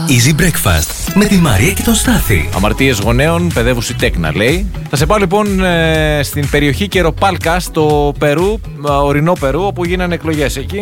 Easy Breakfast με τη Μαρία και τον Στάθη. Αμαρτίες γονέων, παιδεύουση τέκνα, λέει. Θα σε πάω λοιπόν στην περιοχή Κεροπάλκα, στο Περού, ορεινό Περού, όπου γίνανε εκλογές εκεί.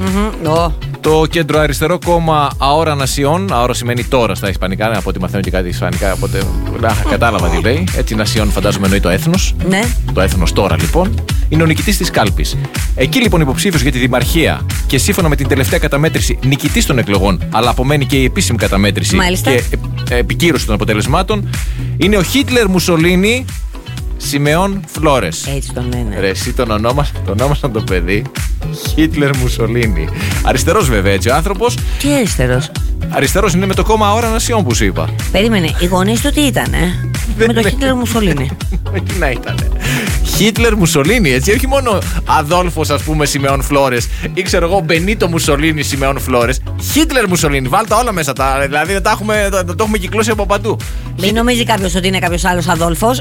Το κέντρο αριστερό κόμμα Ahora Nación, Ahora σημαίνει τώρα στα ισπανικά, από ό,τι μαθαίνω και κάτι ισπανικά, οπότε κατάλαβα τι λέει. Έτσι, Nación φαντάζομαι εννοεί το έθνος. Ναι. Το έθνος τώρα λοιπόν. Είναι ο νικητής της κάλπης. Εκεί λοιπόν υποψήφιος για τη δημαρχία και σύμφωνα με την τελευταία καταμέτρηση νικητής των εκλογών, αλλά απομένει και η επίσημη καταμέτρηση. Μάλιστα. Και επικύρωση των αποτελεσμάτων, είναι ο Χίτλερ Μουσολίνι Σιμεών Φλόρες. Έτσι τον λένε. Ρε, εσύ τον ονόμασαν το παιδί Χίτλερ Μουσολίνι. Αριστερός βέβαια έτσι ο άνθρωπος. Τι αριστερός? Αριστερός είναι με το κόμμα Ahora Nación που σου είπα. Περίμενε, οι γονείς του τι ήτανε? Με το Χίτλερ Μουσολίνι. Τι να ήτανε? Χίτλερ Μουσολίνι, έτσι, όχι μόνο Αδόλφος, ας πούμε, Σιμεών Φλόρες ή ξέρω εγώ Μπενίτο Μουσολίνι Σιμεών Φλόρες. Χίτλερ Μουσολίνι, βάλτε όλα μέσα τα. Δηλαδή το έχουμε κυκλώσει από παντού. Μην νομίζει κάποιος ότι είναι κάποιος άλλος Αδόλφος.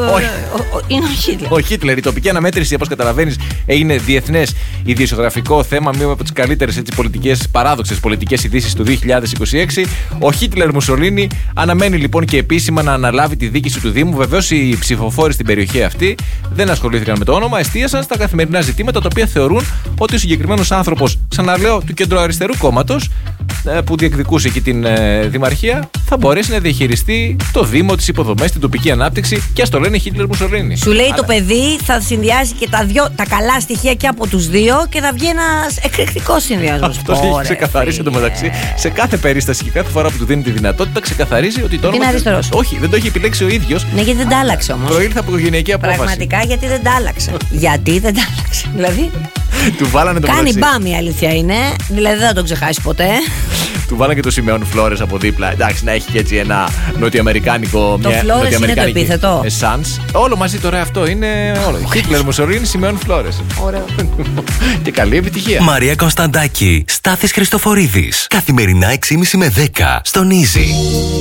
Είναι ο Χίτλερ. Ο Χίτλερ, η τοπική αναμέτρηση, όπως καταλαβαίνεις, έγινε διεθνές ιδιοσιογραφικό θέμα, μία από τις καλύτερες παράδοξες πολιτικές ειδήσεις του 2026. Ο Χίτλερ Μουσολίνι αναμένει λοιπόν και επίσημα να αναλάβει τη δίκηση του Δήμου. Βεβαίως οι ψηφοφόροι στην περιοχή αυτή δεν ασχολήθηκαν με το όνομα, εστίασαν στα καθημερινά ζητήματα τα οποία θεωρούν ότι ο συγκεκριμένος άνθρωπος, ξαναλέω, του κεντροαριστερού κόμματος που διεκδικούσε εκεί την δημαρχία, θα μπορέσει να διαχειριστεί το Δήμο, τις υποδομές, την τοπική ανάπτυξη και ας το λένε Χίτλερ Μουσολίνι. Σου λέει το παιδί θα συνδυάσει και τα καλά στοιχεία και από τους δύο και θα βγει ένας εκρηκτικός συνδυασμός. Αυτός έχει ξεκαθαρίσει εντωμεταξύ σε κάθε περίσταση και κάθε φορά που του δίνει τη δυνατότητα, ξεκαθαρίζει ότι το όνομα. Είναι αριστερός. Όχι, δεν το έχει επιλέξει ο ίδιος. Ναι, γιατί δεν τα άλλαξε όμως. Προήλθε από οικογενειακή απόφαση. Πραγματικά γιατί δεν τα άλλαξε. Γιατί δεν τα άλλαξε. Δηλαδή. Του βάλανε το κάνει μεταξύ. μπάμ, η αλήθεια είναι. Δηλαδή δεν θα τον ξεχάσει ποτέ. Του βάλανε και το Σιμεών Φλόρες από δίπλα. Εντάξει, να έχει και έτσι ένα νοτιοαμερικάνικο. Το Φλόρες είναι το επίθετο. Όλο μαζί τώρα αυτό είναι. Χίτλερ Μουσολίνι Σιμεών Φλόρες. Ωραίο. Και καλή επιτυχία. Μαρία Κωνσταντάκη, Στάθης Χριστοφορίδης. Καθημερινά 6:30 με 10 στον Easy.